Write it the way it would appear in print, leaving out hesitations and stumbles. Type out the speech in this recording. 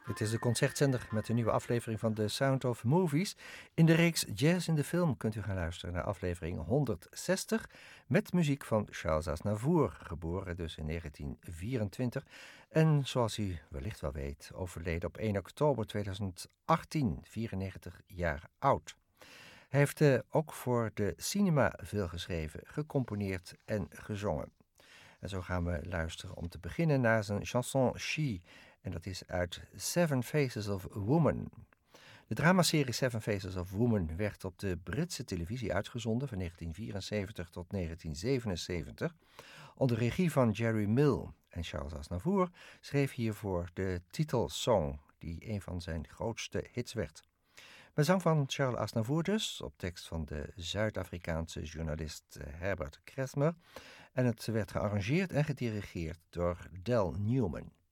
Het is de concertzender met een nieuwe aflevering van The Sound of Movies. In de reeks Jazz in de Film kunt u gaan luisteren naar aflevering 160... met muziek van Charles Aznavour, geboren dus in 1924... en zoals u wellicht wel weet, overleden op 1 oktober 2018, 94 jaar oud. Hij heeft ook voor de cinema veel geschreven, gecomponeerd en gezongen. En zo gaan we luisteren om te beginnen naar zijn chanson She... En dat is uit Seven Faces of Woman. De dramaserie Seven Faces of Woman werd op de Britse televisie uitgezonden van 1974 tot 1977. Onder regie van Jerry Mill en Charles Aznavour schreef hiervoor de titelsong, die een van zijn grootste hits werd. Met zang van Charles Aznavour dus, op tekst van de Zuid-Afrikaanse journalist Herbert Kresmer. En het werd gearrangeerd en gedirigeerd door Del Newman.